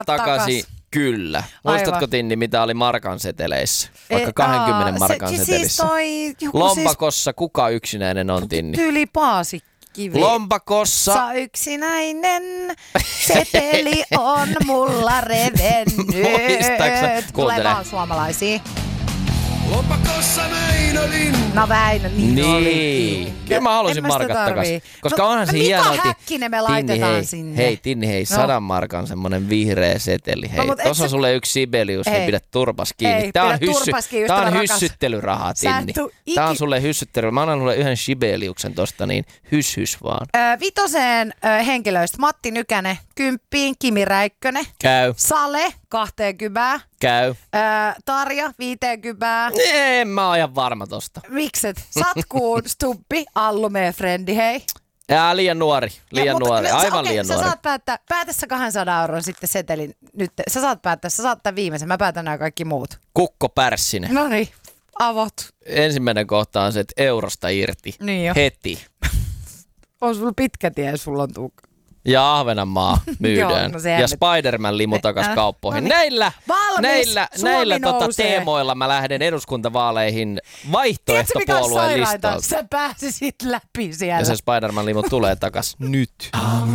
takaisin. Kyllä. Muistatko, Tinni, mitä oli markan seteleissä? Vaikka 20 markan setelissä. Lompakossa kuka yksinäinen on, Tinni? Tyyli Paasikivi. Lompakossa. Yksinäinen seteli on mulla revennyt. Muistaaksä? Tulee vaan suomalaisia. Lompakossa Väinölin. No Väinö, niin oli. Kyllä mä haluaisin markat takas. Koska onhan se hieno. Mika Häkkinen me laitetaan sinne. Hei, Tinni, 100 markan semmonen vihreä seteli. Hei, tossa on sulle yksi Sibelius, niin pidä turpas kiinni. Tää on hyssyttelyrahaa, Tinni. Tää on sulle hyssyttely. Mä annan sulle yhden Sibeliuksen tosta, niin hys vaan. 5 henkilöistä. Matti Nykänen 10, Kimi Räikkönen. Käy. Sale 20. Käy. Tarja 50. En mä oon ihan varma tosta. Mikset? Satkuun, Stubbi, Allu, meidän frendi, hei. Liian nuori, aivan liian nuori. Sä saat päätä sä 200 € sitten setelin nyt. Sä saat tämän viimeisen, mä päätän nämä kaikki muut. Kukko Pärssinen. Noniin, avot. Ensimmäinen kohta on se, että eurosta irti. Niin jo. Heti. On sulla pitkä tie, sulla on tukka. Ja Ahvenanmaa myydään. Joo, no ja Spider-Man-limu takas kauppoihin. Näillä teemoilla mä lähden eduskuntavaaleihin vaihtoehtopuolueen listalta. Sä pääsisit läpi siellä. Ja se Spider-Man-limu tulee takas nyt.